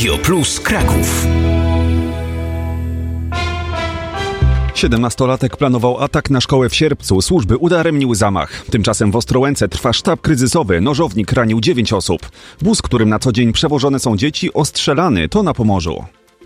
Radio Plus Kraków. 17-latek planował atak na szkołę w Sierpcu. Służby udaremniły zamach. Tymczasem w Ostrołęce trwa sztab kryzysowy. Nożownik ranił 9 osób. Bus, którym na co dzień przewożone są dzieci, ostrzelany. To na Pomorzu.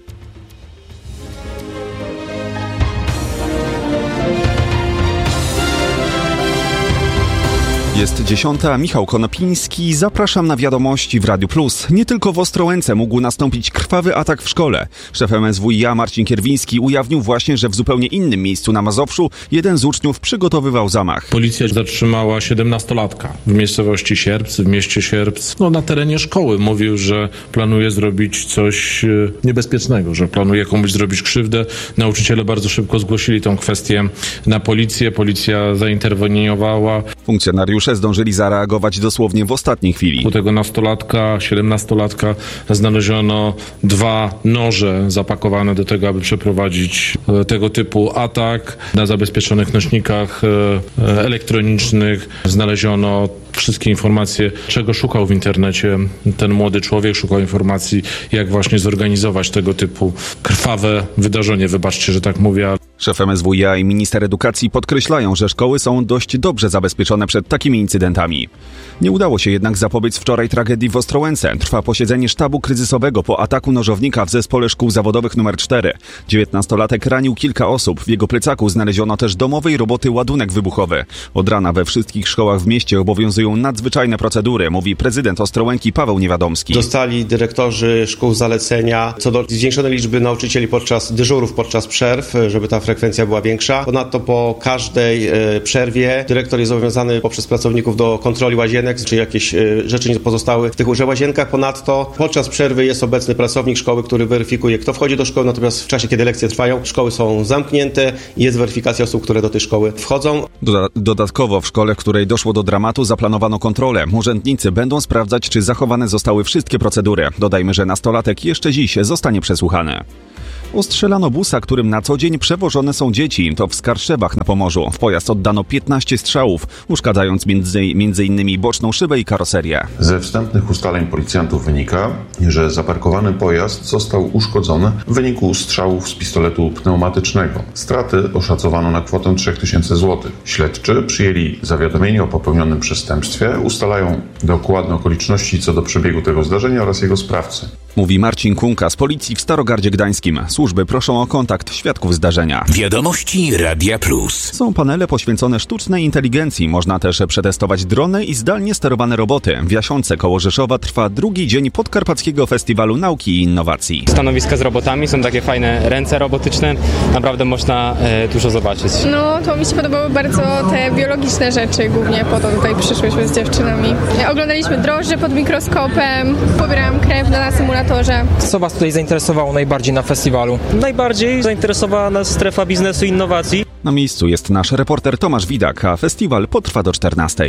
Jest 10. Michał Konopiński. Zapraszam na wiadomości w Radiu Plus. Nie tylko w Ostrołęce mógł nastąpić krwawy atak w szkole. Szef MSWiA Marcin Kierwiński ujawnił właśnie, że w zupełnie innym miejscu na Mazowszu jeden z uczniów przygotowywał zamach. Policja zatrzymała 17-latka w miejscowości Sierpc, w mieście Sierpc, na terenie szkoły. Mówił, że planuje zrobić coś niebezpiecznego, że planuje komuś zrobić krzywdę. Nauczyciele bardzo szybko zgłosili tę kwestię na policję. Policja zainterweniowała. Funkcjonariusze zdążyli zareagować dosłownie w ostatniej chwili. U tego nastolatka, 17-latka znaleziono 2 noże zapakowane do tego, aby przeprowadzić tego typu atak. Na zabezpieczonych nośnikach elektronicznych znaleziono wszystkie informacje, czego szukał w internecie ten młody człowiek. Szukał informacji, jak właśnie zorganizować tego typu krwawe wydarzenie. Wybaczcie, że tak mówię. Szef MSWiA i minister edukacji podkreślają, że szkoły są dość dobrze zabezpieczone przed takimi incydentami. Nie udało się jednak zapobiec wczoraj tragedii w Ostrołęce. Trwa posiedzenie sztabu kryzysowego po ataku nożownika w zespole szkół zawodowych nr 4. 19-latek ranił kilka osób. W jego plecaku znaleziono też domowej roboty ładunek wybuchowy. Od rana we wszystkich szkołach w mieście obowiązują nadzwyczajne procedury, mówi prezydent Ostrołęki Paweł Niewiadomski. Dostali dyrektorzy szkół zalecenia co do zwiększonej liczby nauczycieli podczas dyżurów, podczas przerw, żeby ta frekwencja była większa. Ponadto po każdej przerwie dyrektor jest zobowiązany poprzez pracowników do kontroli łazienek, czy jakieś rzeczy nie pozostały w tychże łazienkach. Ponadto podczas przerwy jest obecny pracownik szkoły, który weryfikuje, kto wchodzi do szkoły, natomiast w czasie, kiedy lekcje trwają, szkoły są zamknięte i jest weryfikacja osób, które do tej szkoły wchodzą. Dodatkowo w szkole, w której doszło do dramatu, zaplanowano kontrolę. Urzędnicy będą sprawdzać, czy zachowane zostały wszystkie procedury. Dodajmy, że nastolatek jeszcze dziś zostanie przesłuchany. Ostrzelano busa, którym na co dzień przewożone są dzieci. To w Skarszewach na Pomorzu. W pojazd oddano 15 strzałów, uszkadzając m.in. boczną szybę i karoserię. Ze wstępnych ustaleń policjantów wynika, że zaparkowany pojazd został uszkodzony w wyniku strzałów z pistoletu pneumatycznego. Straty oszacowano na kwotę 3000 zł. Śledczy przyjęli zawiadomienie o popełnionym przestępstwie, ustalają dokładne okoliczności co do przebiegu tego zdarzenia oraz jego sprawcy. Mówi Marcin Kunka z policji w Starogardzie Gdańskim. Służby proszą o kontakt świadków zdarzenia. Wiadomości Radia Plus. Są panele poświęcone sztucznej inteligencji. Można też przetestować drony i zdalnie sterowane roboty. W Jasionce koło Rzeszowa trwa drugi dzień Podkarpackiego Festiwalu Nauki i Innowacji. Stanowiska z robotami, są takie fajne ręce robotyczne. Naprawdę można dużo zobaczyć. No, to mi się podobały bardzo te biologiczne rzeczy. Głównie po to tutaj przyszłyśmy z dziewczynami. Oglądaliśmy drożdże pod mikroskopem, pobierałam krew na symulatorze. Co Was tutaj zainteresowało najbardziej na festiwalu? Najbardziej zainteresowała nas strefa biznesu i innowacji. Na miejscu jest nasz reporter Tomasz Widak, a festiwal potrwa do 14.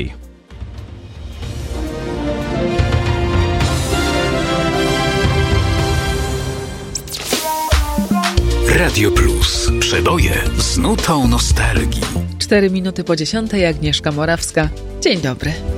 Radio Plus. Przeboje z nutą nostalgii. 4 minuty po 10. Agnieszka Morawska. Dzień dobry.